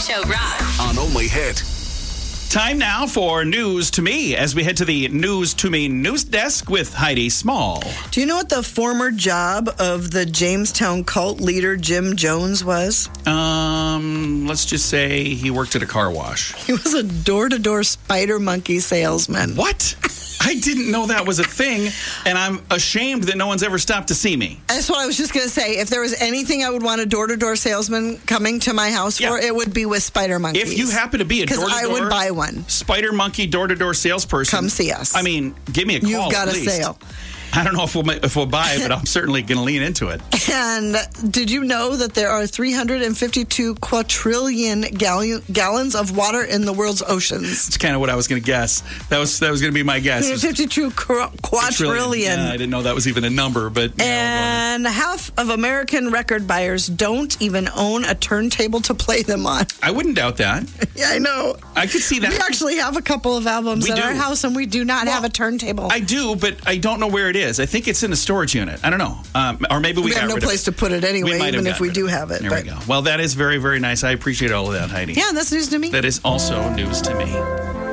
Show Rock. On Only Hit. Time now for News to Me as we head to the News to Me news desk with Heidi Small. Do you know what the former job of the Jamestown cult leader Jim Jones was? Let's just say he worked at a car wash. He was a door-to-door spider monkey salesman. What? I didn't know that was a thing, and I'm ashamed that no one's ever stopped to see me. That's what I was just going to say. If there was anything I would want a door-to-door salesman coming to my house for, it would be with spider monkeys. If you happen to be a door-to-door... Because I would buy one. Spider monkey door-to-door salesperson... Come see us. I mean, give me a call. You've got at a least. sale. I don't know if we'll buy it, but I'm certainly going to lean into it. And did you know that there are 352 quadrillion gallons of water in the world's oceans? It's kind of what I was going to guess. That was going to be my guess. 352 quadrillion. Yeah, I didn't know that was even a number, but... And half of American record buyers don't even own a turntable to play them on. I wouldn't doubt that. Yeah, I know. I could see that. We actually have a couple of albums at our house, and we do not have a turntable. I do, but I don't know where it is. I think it's in a storage unit. I don't know. Or maybe we have no place to put it anyway, even if we do have it. There we go. Well, that is very, very nice. I appreciate all of that, Heidi. Yeah, that's news to me. That is also news to me.